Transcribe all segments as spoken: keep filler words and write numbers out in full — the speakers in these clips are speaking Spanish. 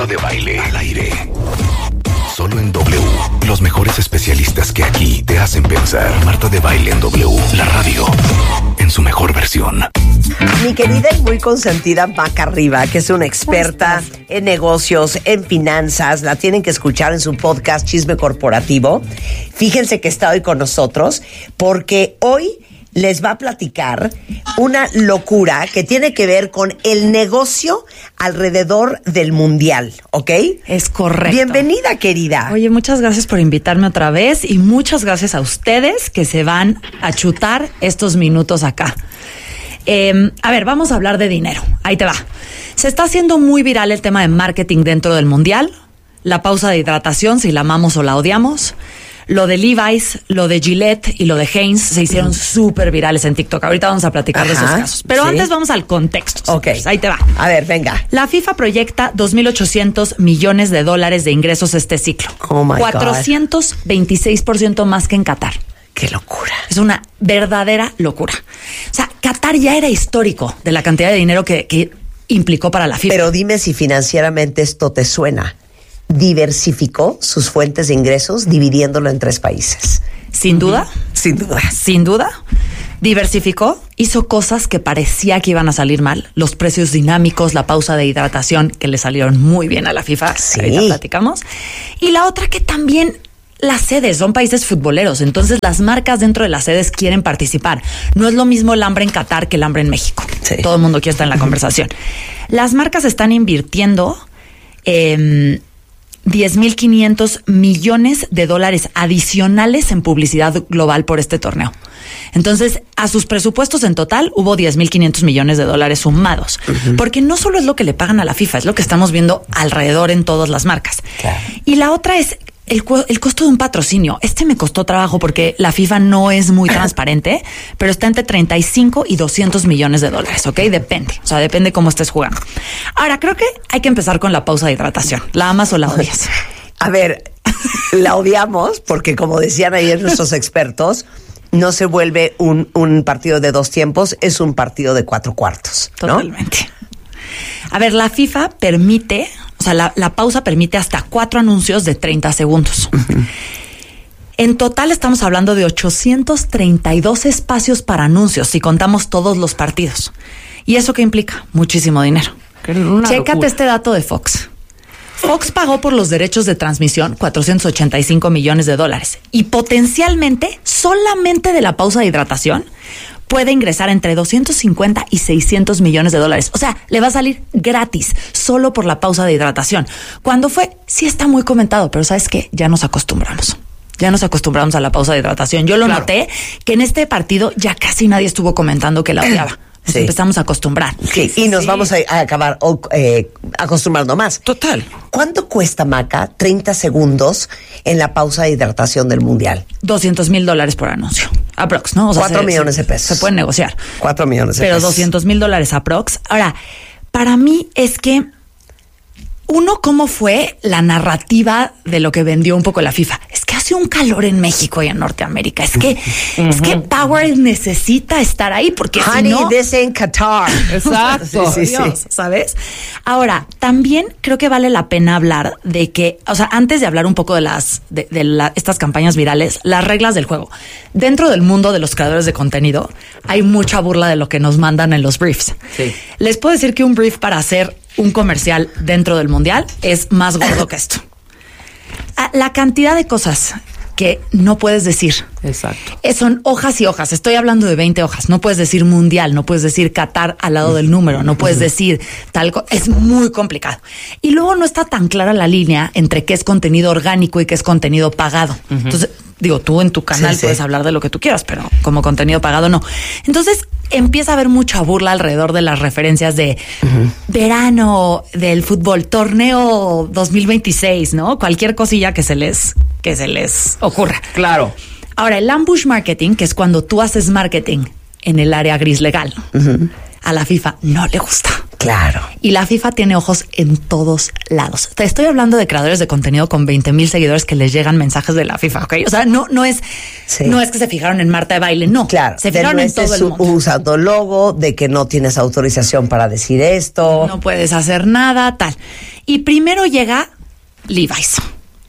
Marta de Baile al aire. Solo en W. Los mejores especialistas que aquí te hacen pensar. Marta de Baile en W. La radio en su mejor versión. Mi querida y muy consentida Maca Riva, que es una experta en negocios, en finanzas, la tienen que escuchar en su podcast Chisme Corporativo. Fíjense que está hoy con nosotros porque hoy les va a platicar una locura que tiene que ver con el negocio alrededor del mundial, ¿ok? Es correcto. Bienvenida, querida. Oye, muchas gracias por invitarme otra vez y muchas gracias a ustedes que se van a chutar estos minutos acá. Eh, a ver, vamos a hablar de dinero. Ahí te va. Se está haciendo muy viral el tema de marketing dentro del mundial, la pausa de hidratación, si la amamos o la odiamos. Lo de Levi's, lo de Gillette y lo de Hanes se hicieron súper virales en TikTok. Ahorita vamos a platicar Ajá, de esos casos. Pero ¿sí? Antes vamos al contexto. Ok. Pues ahí te va. A ver, venga. La FIFA proyecta dos mil ochocientos millones de dólares de ingresos este ciclo. Oh, my cuatrocientos veintiséis por ciento más que en Qatar. ¡Qué locura! Es una verdadera locura. O sea, Qatar ya era histórico de la cantidad de dinero que, que implicó para la FIFA. Pero dime si financieramente esto te suena. Diversificó sus fuentes de ingresos dividiéndolo en tres países. Sin duda. Sin duda. Sin duda. Diversificó, hizo cosas que parecía que iban a salir mal. Los precios dinámicos, la pausa de hidratación, que le salieron muy bien a la FIFA. Sí. Ahorita platicamos. Y la otra que también... Las sedes son países futboleros, entonces las marcas dentro de las sedes quieren participar. No es lo mismo el hambre en Qatar que el hambre en México. Sí. Todo el mundo quiere estar en la conversación. Las marcas están invirtiendo eh, diez mil quinientos millones de dólares adicionales en publicidad global por este torneo. Entonces, a sus presupuestos en total hubo diez mil quinientos millones de dólares sumados. Uh-huh. Porque no solo es lo que le pagan a la FIFA, es lo que estamos viendo alrededor en todas las marcas. Claro. Y la otra es... El, el costo de un patrocinio. Este me costó trabajo porque la FIFA no es muy transparente, pero está entre treinta y cinco y doscientos millones de dólares, ¿ok? Depende. O sea, depende cómo estés jugando. Ahora, creo que hay que empezar con la pausa de hidratación. ¿La amas o la odias? A ver, la odiamos porque, como decían ayer nuestros expertos, no se vuelve un, un partido de dos tiempos, es un partido de cuatro cuartos, ¿no? Totalmente. A ver, la FIFA permite... O sea, la, la pausa permite hasta cuatro anuncios de treinta segundos. Uh-huh. En total estamos hablando de ochocientos treinta y dos espacios para anuncios, si contamos todos los partidos. ¿Y eso qué implica? Muchísimo dinero. Chécate locura. Este dato de Fox. Fox pagó por los derechos de transmisión cuatrocientos ochenta y cinco millones de dólares. Y potencialmente, solamente de la pausa de hidratación, puede ingresar entre doscientos cincuenta y seiscientos millones de dólares. O sea, le va a salir gratis solo por la pausa de hidratación. Cuando fue, sí está muy comentado, pero ¿sabes qué? Ya nos acostumbramos. Ya nos acostumbramos a la pausa de hidratación. Yo lo claro. noté que en este partido ya casi nadie estuvo comentando que la odiaba. Nos sí. empezamos a acostumbrar. Sí, y nos sí. vamos a, a acabar eh, acostumbrando más. Total. ¿Cuánto cuesta, Maca, treinta segundos en la pausa de hidratación del Mundial? doscientos mil dólares por anuncio. Aprox, ¿no? O sea, Cuatro se, millones se, de pesos. Se pueden negociar. Cuatro millones de Pero pesos. Pero doscientos mil dólares aprox. Ahora, para mí es que... Uno, ¿cómo fue la narrativa de lo que vendió un poco la FIFA? Es que hace un calor en México y en Norteamérica. Es que, uh-huh. es que Power necesita estar ahí porque Honey, si no... this in Qatar. Exacto. sí, sí, Dios, sí. ¿Sabes? Ahora, también creo que vale la pena hablar de que, o sea, antes de hablar un poco de las, de, de la, estas campañas virales, las reglas del juego. Dentro del mundo de los creadores de contenido, hay mucha burla de lo que nos mandan en los briefs. Sí. Les puedo decir que un brief para hacer un comercial dentro del mundial es más gordo que esto. La cantidad de cosas que no puedes decir. Exacto. Son hojas y hojas. Estoy hablando de veinte hojas. No puedes decir mundial, no puedes decir Qatar al lado del número, no puedes decir tal cosa. Es muy complicado. Y luego no está tan clara la línea entre qué es contenido orgánico y qué es contenido pagado. Uh-huh. Entonces, digo, tú en tu canal sí, puedes sí. hablar de lo que tú quieras, pero como contenido pagado no. Entonces, empieza a haber mucha burla alrededor de las referencias de uh-huh. verano del fútbol, torneo dos mil veintiséis, ¿no? Cualquier cosilla que se les, que se les ocurra. Claro. Ahora, el ambush marketing, que es cuando tú haces marketing en el área gris legal, uh-huh. a la FIFA no le gusta. Claro. Y la FIFA tiene ojos en todos lados. Te estoy hablando de creadores de contenido con veinte mil seguidores que les llegan mensajes de la FIFA, ¿ok? O sea, no, no es, sí. no es que se fijaron en Marta de Baile, no. Claro. Se fijaron en todo el mundo. Usando logo, de que no tienes autorización para decir esto. No puedes hacer nada, tal. Y primero llega Levi's.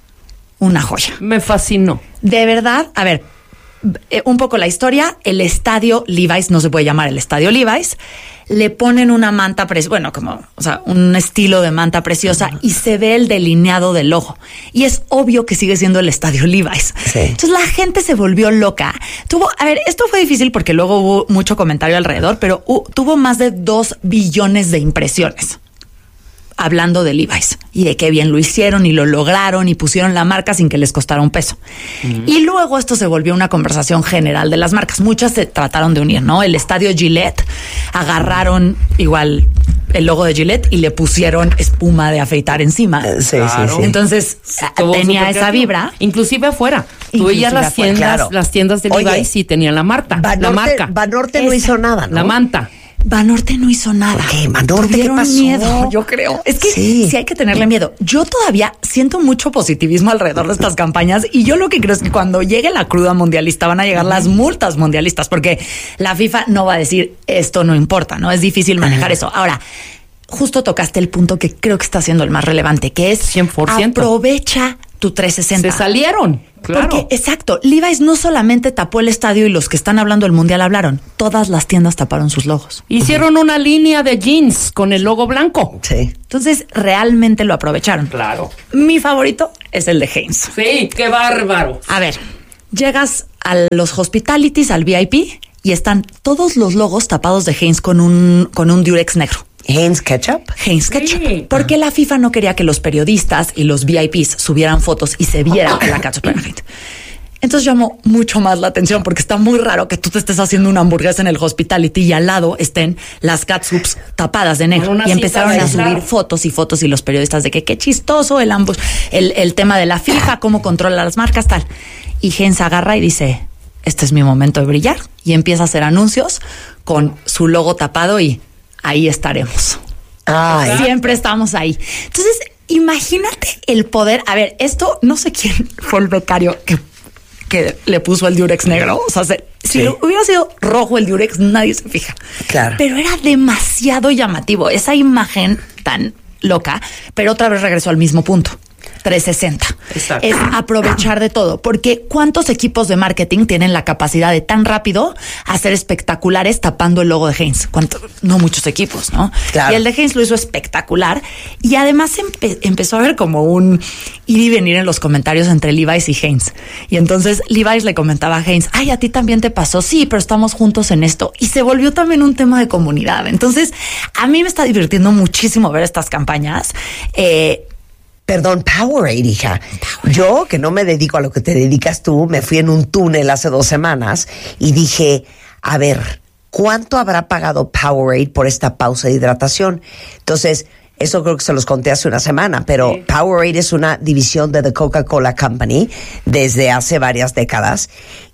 Una joya. Me fascinó. De verdad, a ver, eh, un poco la historia. El estadio Levi's, no se puede llamar el estadio Levi's. Le ponen una manta preciosa, bueno, como, o sea, un estilo de manta preciosa y se ve el delineado del logo. Y es obvio que sigue siendo el estadio Levi's. Sí. Entonces la gente se volvió loca. Tuvo, a ver, esto fue difícil porque luego hubo mucho comentario alrededor, pero uh, tuvo más de dos billones de impresiones hablando de Levi's y de qué bien lo hicieron y lo lograron y pusieron la marca sin que les costara un peso. Uh-huh. Y luego esto se volvió una conversación general de las marcas. Muchas se trataron de unir, ¿no? El estadio Gillette, agarraron igual el logo de Gillette y le pusieron espuma de afeitar encima. Uh, sí, claro. sí, sí. Entonces Todo tenía esa vibra. Inclusive afuera. Tú Inclusive veías las afuera, tiendas, claro. las tiendas de Oye, Levi's y tenían la marca, Banorte, la marca. Banorte no Esa, hizo nada, ¿no? La manta. Banorte no hizo nada. ¿Por qué? ¿Banorte qué Tuvieron pasó? miedo, yo creo. Es que Sí. sí. hay que tenerle miedo. Yo todavía siento mucho positivismo alrededor de estas campañas y yo lo que creo es que cuando llegue la cruda mundialista van a llegar las multas mundialistas porque la FIFA no va a decir esto no importa, ¿no? Es difícil manejar eso. Ahora, justo tocaste el punto que creo que está siendo el más relevante, que es cien por ciento. Aprovecha tu trescientos sesenta. Se salieron. Claro. Porque, exacto, Levi's no solamente tapó el estadio y los que están hablando del mundial hablaron, todas las tiendas taparon sus logos. Hicieron una línea de jeans con el logo blanco. Sí. Entonces, realmente lo aprovecharon. Claro. Mi favorito es el de Heinz. Sí, qué bárbaro. A ver, llegas a los hospitalities, al V I P, y están todos los logos tapados de Heinz con un, con un Durex negro. Heinz Ketchup. Heinz Ketchup. Sí. Porque la FIFA no quería que los periodistas y los V I Ps subieran fotos y se viera que la ketchup era Heinz. Entonces llamó mucho más la atención porque está muy raro que tú te estés haciendo una hamburguesa en el hospitality y al lado estén las catsups tapadas de negro. Con una Y empezaron cinta a de subir claro. fotos y fotos y los periodistas de que qué chistoso el, ambos, el, el tema de la FIFA, cómo controla las marcas, tal. Y Heinz agarra y dice, este es mi momento de brillar. Y empieza a hacer anuncios con su logo tapado y ahí estaremos. Ay. Siempre estamos ahí. Entonces, imagínate el poder. A ver, esto no sé quién fue el becario que, que le puso el Durex negro. O sea, se, si Sí. lo hubiera sido rojo el Durex, nadie se fija. Claro. Pero era demasiado llamativo. Esa imagen tan loca, pero otra vez regresó al mismo punto. trescientos sesenta. Exacto. Es aprovechar de todo, porque ¿cuántos equipos de marketing tienen la capacidad de tan rápido hacer espectaculares tapando el logo de Heinz? ¿Cuánto? No muchos equipos, ¿no? Claro. Y el de Heinz lo hizo espectacular y además empe- empezó a haber como un ir y venir en los comentarios entre Levi's y Heinz. Y entonces Levi's le comentaba a Heinz, ay, a ti también te pasó, sí, pero estamos juntos en esto. Y se volvió también un tema de comunidad. Entonces, a mí me está divirtiendo muchísimo ver estas campañas. Eh, Perdón, Powerade, hija. Yo, que no me dedico a lo que te dedicas tú, me fui en un túnel hace dos semanas y dije, a ver, ¿cuánto habrá pagado Powerade por esta pausa de hidratación? Entonces, eso creo que se los conté hace una semana, pero sí. Powerade es una división de The Coca-Cola Company desde hace varias décadas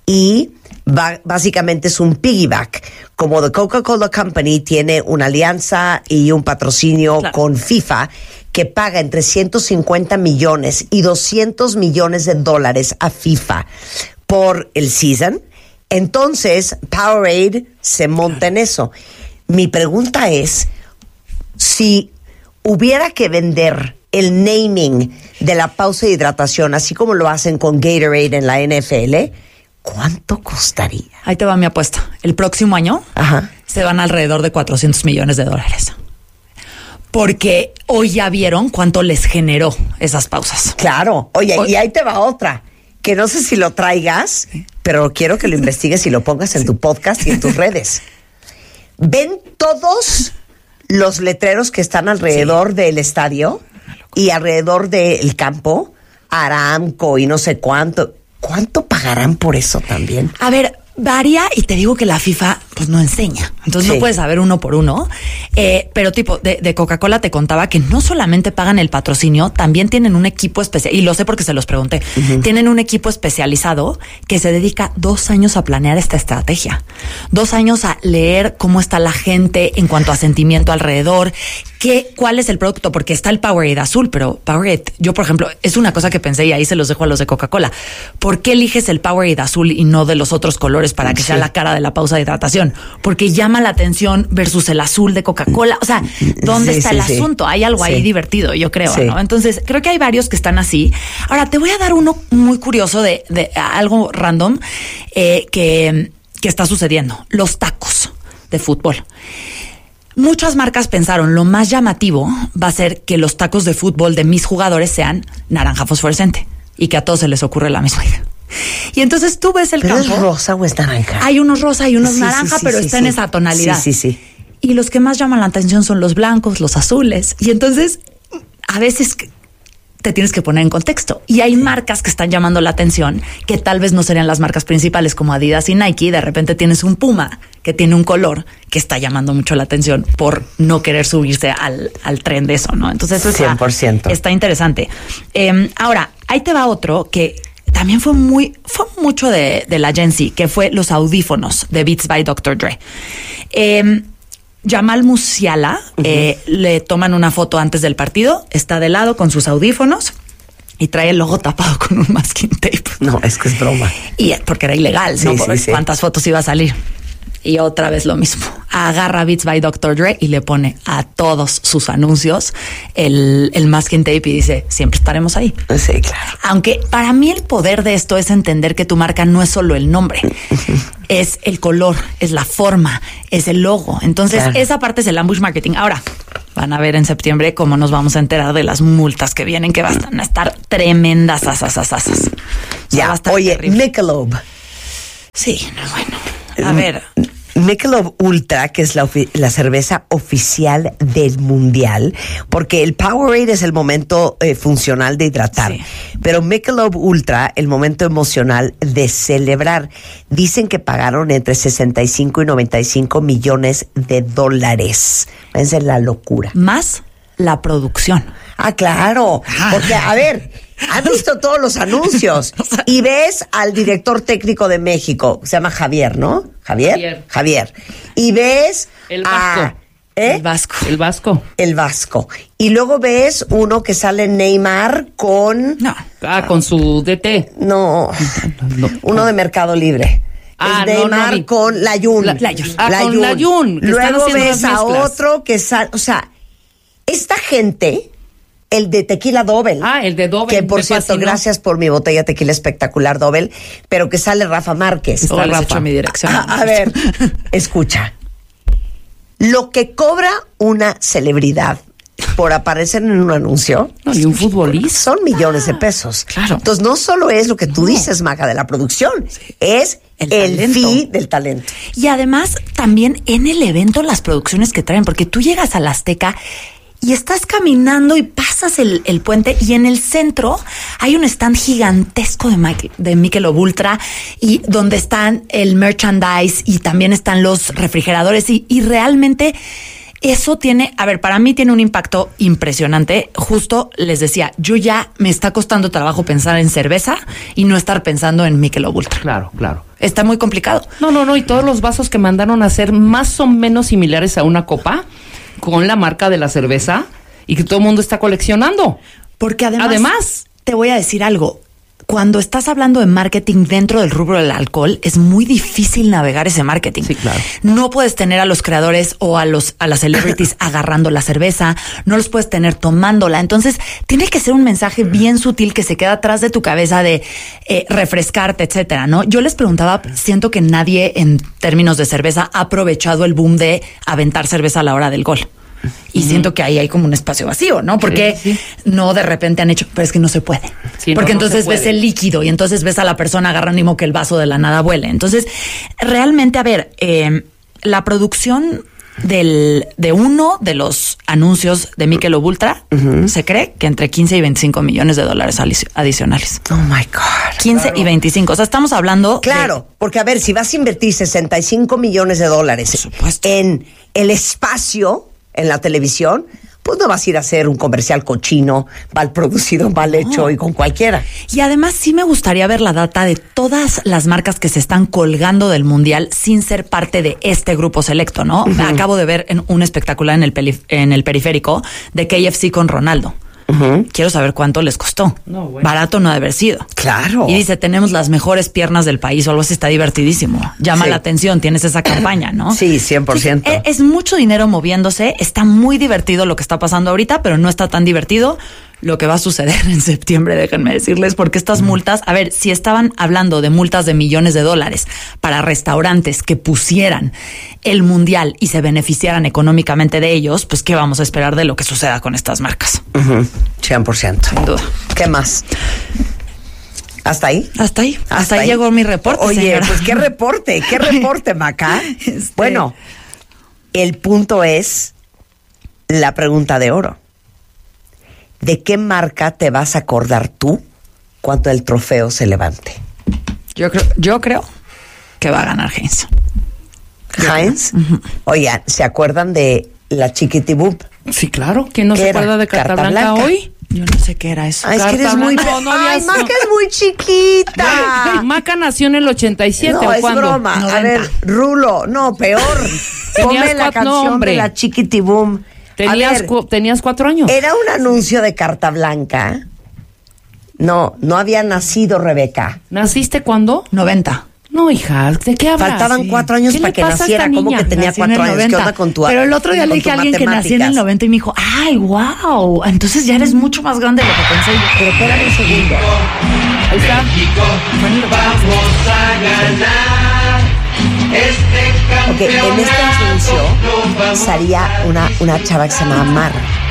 y va, básicamente es un piggyback. Como The Coca-Cola Company tiene una alianza y un patrocinio claro. con FIFA, que paga entre ciento cincuenta millones y doscientos millones de dólares a FIFA por el season, entonces Powerade se monta en eso. Mi pregunta es, si hubiera que vender el naming de la pausa de hidratación, así como lo hacen con Gatorade en la N F L, ¿cuánto costaría? Ahí te va mi apuesta. El próximo año Ajá. se van alrededor de cuatrocientos millones de dólares. Porque hoy ya vieron cuánto les generó esas pausas. Claro. Oye, hoy, y ahí te va otra, que no sé si lo traigas, ¿sí? pero quiero que lo investigues y lo pongas en tu podcast y en tus redes. ¿Ven todos los letreros que están alrededor sí. del estadio y alrededor del campo? Aramco y no sé cuánto. ¿Cuánto pagarán por eso también? A ver, varía y te digo que la FIFA pues no enseña. Entonces sí. no puedes saber uno por uno. Eh, pero tipo, de, de Coca-Cola te contaba que no solamente pagan el patrocinio, también tienen un equipo especial, y lo sé porque se los pregunté, uh-huh. tienen un equipo especializado que se dedica dos años a planear esta estrategia. Dos años a leer cómo está la gente en cuanto a sentimiento alrededor, qué, cuál es el producto, porque está el Powerade azul, pero Powerade, yo por ejemplo, es una cosa que pensé y ahí se los dejo a los de Coca-Cola. ¿Por qué eliges el Powerade azul y no de los otros colores para que sí. sea la cara de la pausa de hidratación? atención, porque llama la atención versus el azul de Coca-Cola. O sea, ¿dónde Sí, está sí, el sí. asunto? Hay algo Sí. ahí divertido, yo creo, Sí. ¿no? Entonces, creo que hay varios que están así. Ahora, te voy a dar uno muy curioso de, de algo random eh, que, que está sucediendo. Los tacos de fútbol. Muchas marcas pensaron, lo más llamativo va a ser que los tacos de fútbol de mis jugadores sean naranja fosforescente y que a todos se les ocurre la misma idea. Y entonces tú ves el ¿Pero campo. es rosa o es naranja? Hay unos rosa y unos Sí, sí, naranja, sí, pero sí, está sí. en esa tonalidad. Sí, sí, sí. Y los que más llaman la atención son los blancos, los azules. Y entonces, a veces te tienes que poner en contexto. Y hay marcas que están llamando la atención, que tal vez no serían las marcas principales como Adidas y Nike. De repente tienes un Puma que tiene un color que está llamando mucho la atención por no querer subirse al, al tren de eso, ¿no? Entonces, eso está, cien por ciento. está interesante. Eh, ahora, ahí te va otro que también fue muy, fue mucho de, de la agencia, que fue los audífonos de Beats by doctor Dre. Eh, Jamal Musiala, uh-huh. eh, le toman una foto antes del partido, está de lado con sus audífonos y trae el logo tapado con un masking tape. No, es que es broma. Y porque era ilegal, Sí, ¿no? sí, Por sí. cuántas fotos iba a salir. Y otra vez lo mismo. Agarra Beats by doctor Dre y le pone a todos sus anuncios el, el masking tape y dice, siempre estaremos ahí. Sí, claro. Aunque para mí el poder de esto es entender que tu marca no es solo el nombre, es el color, es la forma, es el logo. Entonces, Claro. esa parte es el ambush marketing. Ahora, van a ver en septiembre cómo nos vamos a enterar de las multas que vienen, que van a estar tremendas, asas, asas, asas. O sea, va a Ya, estar oye, terrible. Michelob. Sí, no, bueno. A ver, Michelob Ultra, que es la, ofi- la cerveza oficial del mundial, porque el Powerade es el momento eh, funcional de hidratar, Sí. pero Michelob Ultra, el momento emocional de celebrar. Dicen que pagaron entre sesenta y cinco y noventa y cinco millones de dólares. Esa es la locura. más la producción. Ah, claro, porque, a ver, han visto todos los anuncios y ves al director técnico de México, se llama Javier, ¿no? Javier. Javier. Javier. Y ves El a- Vasco. ¿eh? El Vasco. El Vasco. El Vasco. Y luego ves uno que sale Neymar con... No. Ah, con su D T. No, No. uno de Mercado Libre. Ah, es no, no Neymar vi. con Layun. La- Layun. Ah, con Layun, que están Luego haciendo ves las a mezclas. otro que sale... O sea, esta gente... El de Tequila Dobel. Ah, el de Dobel, Que por me cierto, fascinó. gracias por mi botella de tequila espectacular Dobel, pero que sale Rafa Márquez. Ahora les Rafa. echo mi dirección. A, a ver, escucha. Lo que cobra una celebridad por aparecer en un anuncio No, ni un futbolista. son millones de pesos. Claro. Entonces, no solo es lo que tú dices, Maca, de la producción, es El el, talento. fee del talento. Y además, también en el evento, las producciones que traen, porque tú llegas a la Azteca y estás caminando y pasas el, el puente y en el centro hay un stand gigantesco de, Mike, de Michelob Ultra y donde están el merchandise y también están los refrigeradores y, y realmente eso tiene, a ver, para mí tiene un impacto impresionante. Justo les decía, yo ya me está costando trabajo pensar en cerveza y no estar pensando en Michelob Ultra. Claro, claro. Está muy complicado. No, no, no. Y todos los vasos que mandaron a hacer más o menos similares a una copa con la marca de la cerveza y que todo el mundo está coleccionando. Porque además, Además. te voy a decir algo. Cuando estás hablando de marketing dentro del rubro del alcohol, es muy difícil navegar ese marketing. Sí, claro. No puedes tener a los creadores o a los a las celebrities agarrando la cerveza, no los puedes tener tomándola. Entonces, tiene que ser un mensaje bien sutil que se queda atrás de tu cabeza de eh, refrescarte, etcétera, ¿no? Yo les preguntaba, siento que nadie en términos de cerveza ha aprovechado el boom de aventar cerveza a la hora del gol. Y uh-huh. siento que ahí hay como un espacio vacío, ¿no? Porque sí, sí. no de repente han hecho, pero es que no se puede. Sí, Porque no, no entonces se ves puede. el líquido y entonces ves a la persona agarrando y mo que el vaso de la nada vuele. Entonces, realmente, a ver, eh, la producción del, de uno de los anuncios de Michelob Ultra, uh-huh. se cree que entre quince y veinticinco millones de dólares adicionales. Oh my God. quince claro. y veinticinco. O sea, estamos hablando. Claro, de... porque a ver, si vas a invertir sesenta y cinco millones de dólares en el espacio, en la televisión, pues no vas a ir a hacer un comercial cochino, mal producido, mal hecho no. y con cualquiera. Y además sí me gustaría ver la data de todas las marcas que se están colgando del mundial sin ser parte de este grupo selecto, ¿no? Uh-huh. Acabo de ver en un espectacular en el, peli- en el periférico de K F C con Ronaldo. Uh-huh. Quiero saber cuánto les costó. No, bueno. Barato no ha de haber sido. Claro. Y dice, tenemos las mejores piernas del país, o algo así, está divertidísimo. Llama Sí. la atención, tienes esa campaña, ¿no? Sí, cien por ciento. Entonces, es, es mucho dinero moviéndose, está muy divertido lo que está pasando ahorita, pero no está tan divertido lo que va a suceder en septiembre, déjenme decirles, porque estas multas, a ver, si estaban hablando de multas de millones de dólares para restaurantes que pusieran el mundial y se beneficiaran económicamente de ellos, pues ¿qué vamos a esperar de lo que suceda con estas marcas? Uh-huh. cien por ciento. Sin duda. ¿Qué más? ¿Hasta ahí? Hasta ahí, hasta, hasta ahí llegó mi reporte, Oye, señora. pues qué reporte, qué reporte, Maca. Este... Bueno, el punto es la pregunta de oro. ¿De qué marca te vas a acordar tú cuando el trofeo se levante? Yo creo, yo creo que va a ganar Heinz. ¿Heinz? Uh-huh. Oigan, ¿se acuerdan de la Chiquitibum? Sí, claro. ¿Quién no se era? acuerda de Carta, Carta Blanca, Blanca hoy? Yo no sé qué era eso. Ay, es que eres muy... No, no había... Ay, Maca es muy chiquita. Maca nació en el ochenta y siete, No, ¿o es cuándo? broma. noventa. A ver, Rulo, no, peor. Ponme la cuatro, canción no, hombre. de la Chiquitibum. Tenías, ver, cu tenías cuatro años. Era un anuncio de Carta Blanca. No, no había nacido Rebeca. ¿Naciste cuándo? noventa. No, hija, ¿de qué hablas? Faltaban Sí. cuatro años ¿Qué para le que pasa a esta naciera. ¿Cómo niña? que tenía Nací en cuatro el años? ¿Qué noventa. onda con tu Pero el otro día le con dije a tus alguien que nací en el matemáticas? noventa y me dijo, ay, wow, entonces ya eres mucho más grande de lo que pensé. Pero espérame un segundo. Ahí está. Vamos a ganar este Ok, en este anuncio salía una, una chava que se llamaba Mar.